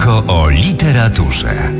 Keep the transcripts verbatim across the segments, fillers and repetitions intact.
Wszystko o literaturze.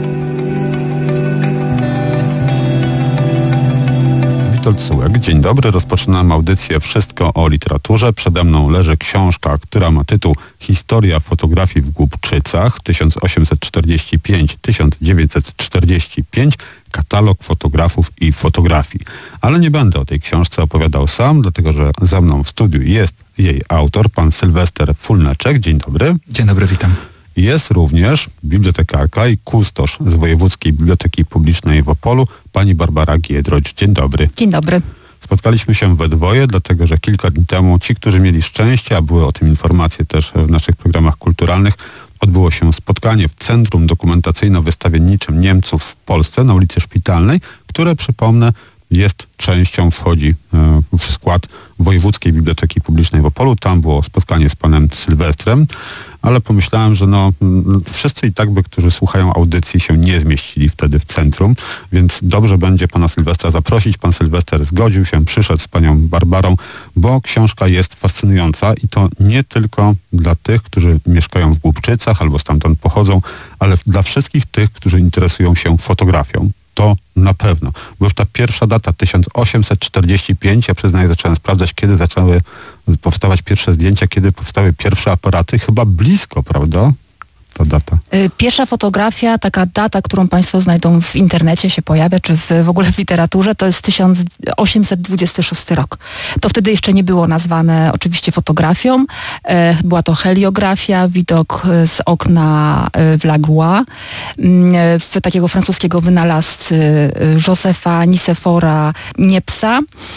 Witold Sułek, dzień dobry. Rozpoczynam audycję Wszystko o literaturze. Przede mną leży książka, która ma tytuł Historia fotografii w Głubczycach tysiąc osiemset czterdzieści pięć do tysiąc dziewięćset czterdzieści pięć. Katalog fotografów i fotografii. Ale nie będę o tej książce opowiadał sam, dlatego że ze mną w studiu jest jej autor, pan Sylwester Fulneczek. Dzień dobry. Dzień dobry, witam. Jest również bibliotekarka i kustosz z Wojewódzkiej Biblioteki Publicznej w Opolu, pani Barbara Giedroć. Dzień dobry. Dzień dobry. Spotkaliśmy się we dwoje, dlatego że kilka dni temu ci, którzy mieli szczęście, a były o tym informacje też w naszych programach kulturalnych, odbyło się spotkanie w Centrum Dokumentacyjno-Wystawienniczym Niemców w Polsce na ulicy Szpitalnej, które, przypomnę, jest częścią, wchodzi w skład Wojewódzkiej Biblioteki Publicznej w Opolu. Tam było spotkanie z panem Sylwestrem, ale pomyślałem, że no wszyscy i tak by, którzy słuchają audycji, się nie zmieścili wtedy w centrum, więc dobrze będzie pana Sylwestra zaprosić. Pan Sylwester zgodził się, przyszedł z panią Barbarą, bo książka jest fascynująca i to nie tylko dla tych, którzy mieszkają w Głubczycach albo stamtąd pochodzą, ale dla wszystkich tych, którzy interesują się fotografią. To na pewno, bo już ta pierwsza data, tysiąc osiemset czterdzieści pięć, ja przyznaję, zacząłem sprawdzać, kiedy zaczęły powstawać pierwsze zdjęcia, kiedy powstały pierwsze aparaty, chyba blisko, prawda? Ta data. Pierwsza fotografia, taka data, którą państwo znajdą w internecie, się pojawia, czy w, w ogóle w literaturze, to jest tysiąc osiemset dwudziesty szósty rok. To wtedy jeszcze nie było nazwane oczywiście fotografią. Była to heliografia, widok z okna w Lagrua, w takiego francuskiego wynalazcy Josepha Nicefora Niepsa.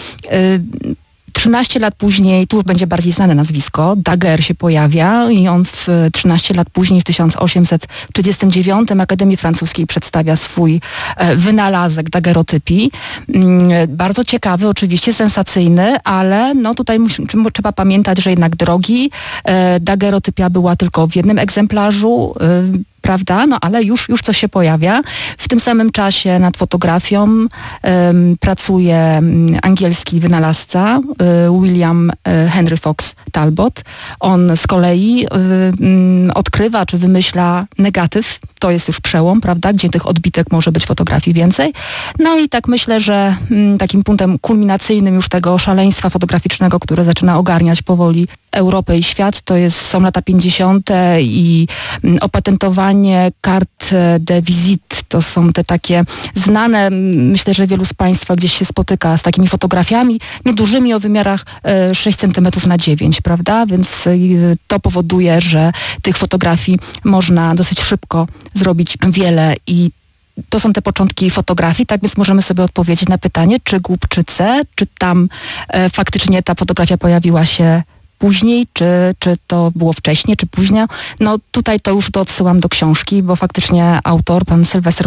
trzynaście lat później, tu już będzie bardziej znane nazwisko, Daguerre się pojawia i on w trzynaście lat później, w tysiąc osiemset trzydziestym dziewiątym Akademii Francuskiej przedstawia swój e, wynalazek daguerreotypii. Mm, bardzo ciekawy, oczywiście sensacyjny, ale no tutaj musi, trzeba pamiętać, że jednak drogi. E, daguerreotypia była tylko w jednym egzemplarzu, e, prawda? No ale już, już coś się pojawia. W tym samym czasie nad fotografią um, pracuje angielski wynalazca um, William um, Henry Fox Talbot. On z kolei um, odkrywa czy wymyśla negatyw. To jest już przełom, prawda? Gdzie tych odbitek może być fotografii więcej. No i tak myślę, że um, takim punktem kulminacyjnym już tego szaleństwa fotograficznego, które zaczyna ogarniać powoli Europę i świat, to jest, są lata pięćdziesiąte i um, opatentowanie kart de visite. To są te takie znane, myślę, że wielu z państwa gdzieś się spotyka z takimi fotografiami niedużymi o wymiarach e, sześć centymetrów na dziewięć, prawda? Więc e, to powoduje, że tych fotografii można dosyć szybko zrobić wiele i to są te początki fotografii, tak więc możemy sobie odpowiedzieć na pytanie, czy Głubczyce, czy tam e, faktycznie ta fotografia pojawiła się później, czy, czy to było wcześniej, czy później. No tutaj to już to odsyłam do książki, bo faktycznie autor, pan Sylwester